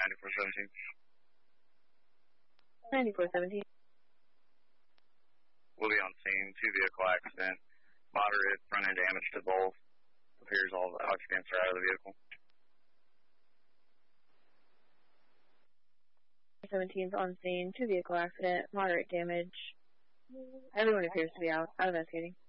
9417. 9417. We'll be on scene. 2-vehicle accident. Moderate front-end damage to both. Appears all the occupants are out of the vehicle. 17 is on scene. 2-vehicle accident. Moderate damage. Everyone appears to be out. Out investigating.